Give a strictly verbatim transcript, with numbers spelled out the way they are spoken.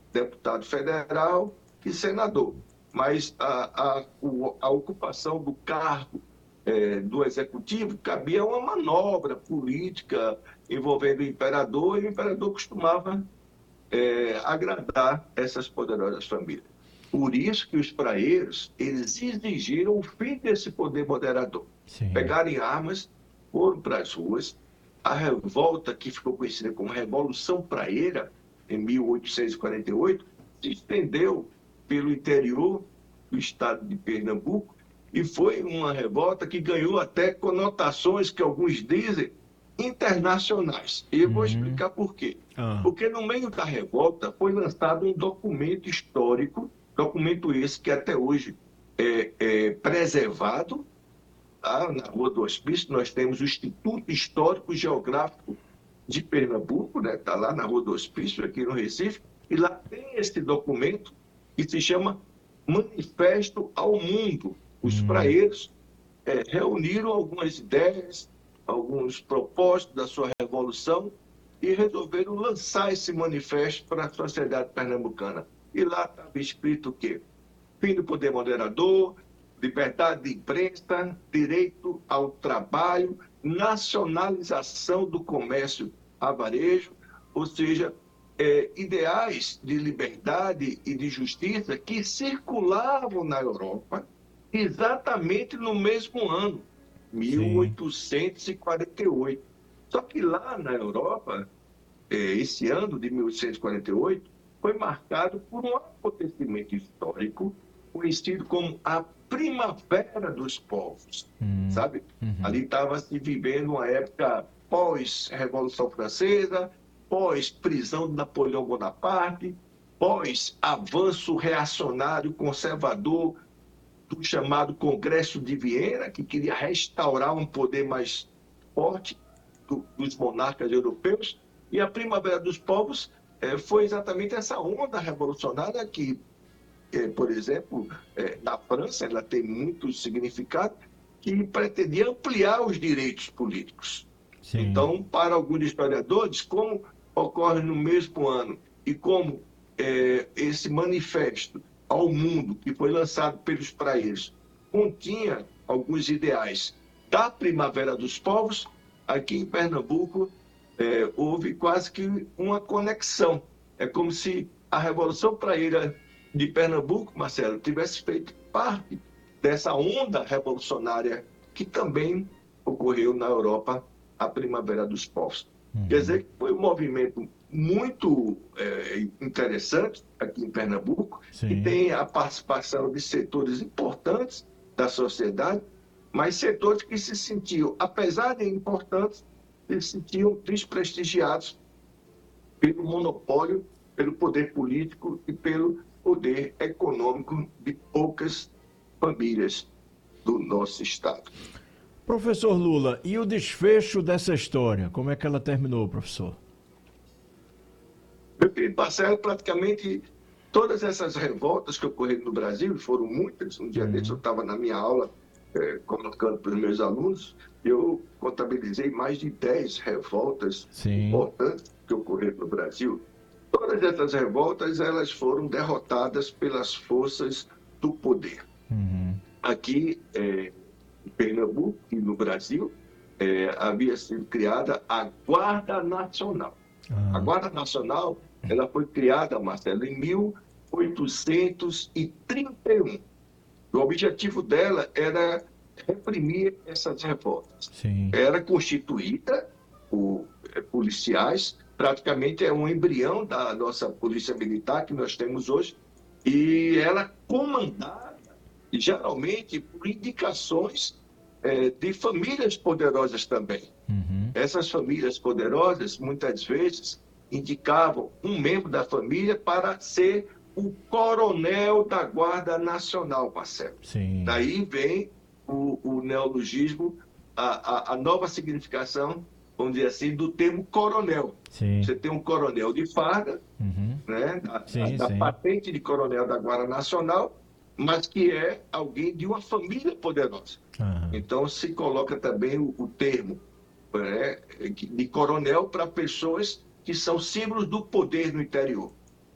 deputado federal e senador. Mas a, a, a ocupação do cargo é, do executivo cabia uma manobra política envolvendo o imperador, e o imperador costumava é, agradar essas poderosas famílias. Por isso que os praeiros, eles exigiram o fim desse poder moderador. Sim. Pegarem armas, foram para as ruas. A revolta, que ficou conhecida como Revolução Praeira, em mil oitocentos e quarenta e oito, se estendeu pelo interior do estado de Pernambuco e foi uma revolta que ganhou até conotações que alguns dizem internacionais. E eu vou explicar por quê. Ah. Porque no meio da revolta foi lançado um documento histórico, documento esse que até hoje é, é preservado. Tá? Na Rua do Hospício nós temos o Instituto Histórico Geográfico de Pernambuco, né? Está lá na Rua do Hospício, aqui no Recife, e lá tem esse documento que se chama Manifesto ao Mundo. Os Hum. praeiros é, reuniram algumas ideias, alguns propósitos da sua revolução e resolveram lançar esse manifesto para a sociedade pernambucana. E lá estava escrito o quê? Fim do poder moderador, liberdade de imprensa, direito ao trabalho, nacionalização do comércio a varejo, ou seja, é, ideais de liberdade e de justiça que circulavam na Europa exatamente no mesmo ano, mil oitocentos e quarenta e oito. Só que lá na Europa, esse ano de mil oitocentos e quarenta e oito, foi marcado por um acontecimento histórico conhecido como a Primavera dos Povos, Hum. sabe? Uhum. Ali estava se vivendo uma época pós-Revolução Francesa, pós-prisão de Napoleão Bonaparte, pós-avanço reacionário conservador do chamado Congresso de Viena, que queria restaurar um poder mais forte do, dos monarcas europeus. E a Primavera dos Povos eh, foi exatamente essa onda revolucionária que, eh, por exemplo, eh, na França, ela tem muito significado, que pretendia ampliar os direitos políticos. Sim. Então, para alguns historiadores, como ocorre no mesmo ano e como eh, esse manifesto ao mundo, que foi lançado pelos praeiros, continha alguns ideais da Primavera dos Povos, aqui em Pernambuco é, houve quase que uma conexão. É como se a Revolução Praeira de Pernambuco, Marcelo, tivesse feito parte dessa onda revolucionária que também ocorreu na Europa, a Primavera dos Povos. Uhum. Quer dizer que foi um movimento muito é, interessante aqui em Pernambuco, Sim. que tem a participação de setores importantes da sociedade, mas setores que se sentiam, apesar de importantes, se sentiam desprestigiados pelo monopólio, pelo poder político e pelo poder econômico de poucas famílias do nosso Estado. Professor Lula, e o desfecho dessa história? Como é que ela terminou, professor? Meu querido Marcelo, praticamente todas essas revoltas que ocorreram no Brasil, e foram muitas, um dia uhum. desses eu estava na minha aula, é, colocando para os meus alunos, eu contabilizei mais de dez revoltas Sim. importantes que ocorreram no Brasil. Todas essas revoltas, elas foram derrotadas pelas forças do poder. Uhum. Aqui, é, em Pernambuco e no Brasil, é, havia sido criada a Guarda Nacional. Uhum. A Guarda Nacional, ela foi criada, Marcelo, em mil oitocentos e trinta e um. O objetivo dela era reprimir essas revoltas. Sim. Era constituída por policiais, praticamente é um embrião da nossa polícia militar que nós temos hoje, e ela comandada, geralmente, por indicações é, de famílias poderosas também. Uhum. Essas famílias poderosas, muitas vezes, indicavam um membro da família para ser o coronel da Guarda Nacional, Marcelo. Sim. Daí vem o, o neologismo, a, a, a nova significação, vamos dizer assim, do termo coronel. Sim. Você tem um coronel de farda, uhum. né, da, sim, da, da sim. patente de coronel da Guarda Nacional, mas que é alguém de uma família poderosa. Uhum. Então, se coloca também o, o termo né, de coronel para pessoas que são símbolos do poder no interior.